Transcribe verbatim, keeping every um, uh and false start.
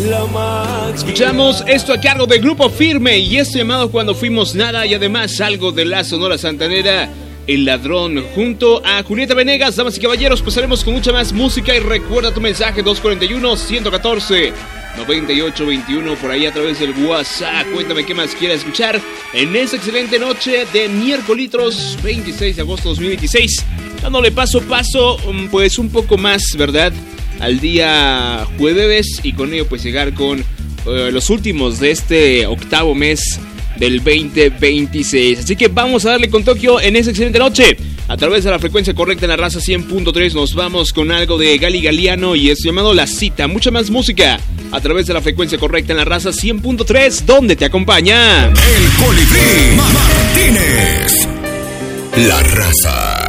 Escuchamos esto a cargo del Grupo Firme y esto llamado Cuando Fuimos Nada, y además algo de la Sonora Santanera, El Ladrón, junto a Julieta Venegas. Damas y caballeros, pasaremos con mucha más música y recuerda tu mensaje dos cuatro uno, uno uno cuatro, nueve ocho dos uno por ahí a través del WhatsApp. Cuéntame qué más quieras escuchar en esta excelente noche de miércoles veintiséis de agosto de dos mil veintiséis. Dándole paso a paso, pues un poco más, ¿verdad?, al día jueves, y con ello pues llegar con uh, los últimos de este octavo mes del veinte veintiséis. Así que vamos a darle con Tokio en esta excelente noche. A través de la frecuencia correcta en la raza cien punto tres nos vamos con algo de Gali Galiano y es llamado La Cita. Mucha más música a través de la frecuencia correcta en la raza cien punto tres, donde te acompaña El Colibrí Martínez. La Raza.